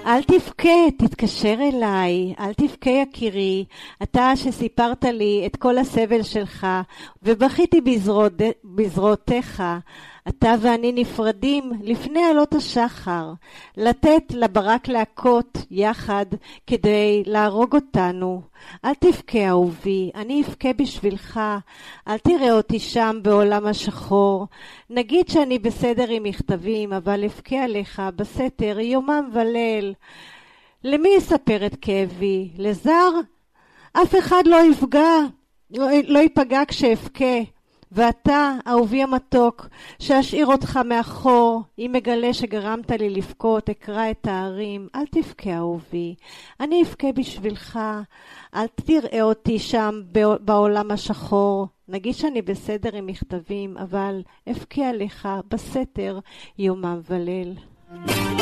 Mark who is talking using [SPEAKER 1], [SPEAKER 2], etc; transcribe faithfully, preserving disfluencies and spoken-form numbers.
[SPEAKER 1] אל תבכה, תתקשר אליי, אל תבכה יקירי, אתה שסיפרת לי את כל הסבל שלך, ובכיתי בזרועות, בזרועותיך, אתה ואני נפרדים לפני עלות השחר, לתת לברק להכות יחד כדי להרוג אותנו. אל תבכה אהובי, אני אבכה בשבילך, אל תראה אותי שם בעולם השחור. נגיד שאני בסדר עם מכתבים, אבל אבכה עליך בסתר יומם וליל. למי אספר את כאבי? לזר? אף אחד לא יפגע, לא, לא ייפגע כשאבכה. ואתה, אהובי המתוק, שאשאיר אותך מאחור, אם מגלה שגרמת לי לבכות, אקרא את הערים. אל תבכה אהובי, אני אבכה בשבילך, אל תראה אותי שם בעולם השחור. נגיד שאני בסדר עם מכתבים, אבל אבכה עליך בסתר יומם וליל.